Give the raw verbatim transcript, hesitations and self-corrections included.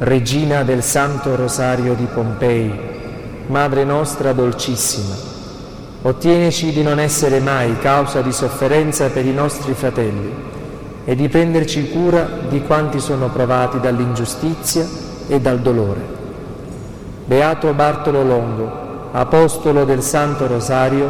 Regina del Santo Rosario di Pompei, Madre nostra dolcissima, ottienici di non essere mai causa di sofferenza per i nostri fratelli e di prenderci cura di quanti sono provati dall'ingiustizia e dal dolore. Beato Bartolo Longo, Apostolo del Santo Rosario,